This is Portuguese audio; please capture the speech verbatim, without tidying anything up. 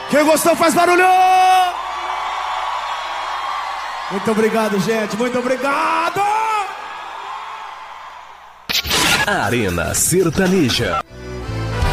Quem gostou faz barulho! Muito obrigado, gente. Muito obrigado! Arena Sertaneja.